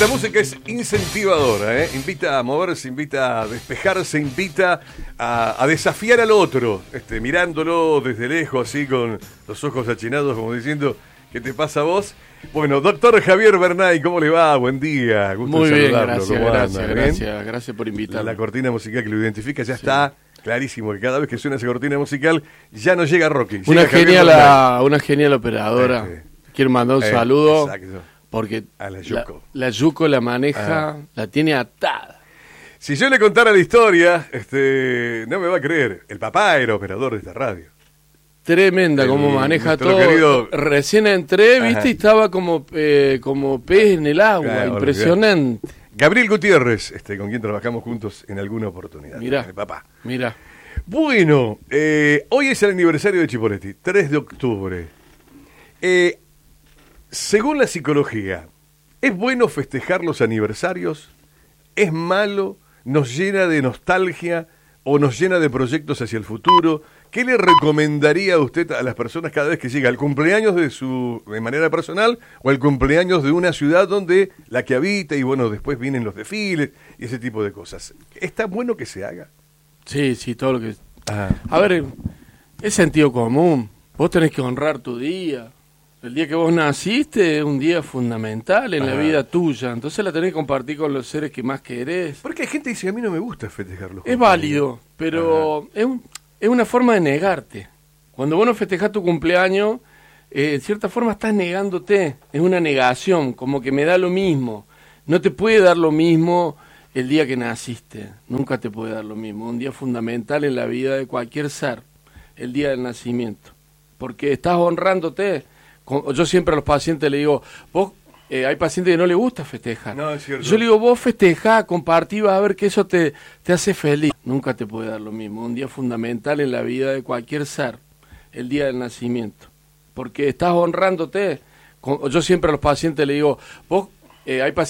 Esta música es incentivadora, invita a moverse, invita a despejarse, invita a desafiar al otro, mirándolo desde lejos, así con los ojos achinados, como diciendo, ¿qué te pasa a vos? Bueno, doctor Javier Bernay, ¿cómo le va? Buen día, gusto muy bien, saludarlo. Gracias por invitarme. La cortina musical que lo identifica ya está clarísimo, que cada vez que suena esa cortina musical ya no llega Rocky. Una genial operadora. Quiero mandar un saludo. Exacto. Porque a la Yuko. La Yuko la maneja, la tiene atada. Si yo le contara la historia, no me va a creer. El papá era operador de esta radio. Tremenda como maneja todo. Querido... Recién entré, viste, y estaba como pez en el agua. Claro, impresionante. Gabriel Gutiérrez, con quien trabajamos juntos en alguna oportunidad. Mirá, el papá. Mirá. Bueno, hoy es el aniversario de Chipoletti, 3 de octubre. Según la psicología, ¿es bueno festejar los aniversarios? ¿Es malo? ¿Nos llena de nostalgia o nos llena de proyectos hacia el futuro? ¿Qué le recomendaría a usted a las personas cada vez que llega el cumpleaños de manera personal o el cumpleaños de una ciudad donde la que habita y bueno, después vienen los desfiles y ese tipo de cosas? ¿Está bueno que se haga? Sí, todo lo que... A ver, es sentido común. Vos tenés que honrar tu día. El día que vos naciste es un día fundamental en la vida tuya, entonces la tenés que compartir con los seres que más querés. Porque hay gente que dice, a mí no me gusta festejarlo. Es válido, pero es una forma de negarte. Cuando vos no festejás tu cumpleaños, en cierta forma estás negándote, es una negación, como que me da lo mismo. No te puede dar lo mismo el día que naciste, nunca te puede dar lo mismo. Un día fundamental en la vida de cualquier ser, el día del nacimiento, porque estás honrándote. Yo siempre a los pacientes le digo, vos, hay pacientes que no les gusta festejar. No, es cierto. Yo le digo, vos festejá, compartí, vas a ver que eso te hace feliz. Nunca te puede dar lo mismo. Un día fundamental en la vida de cualquier ser, el día del nacimiento. Porque estás honrándote. Yo siempre a los pacientes le digo, vos, hay pacientes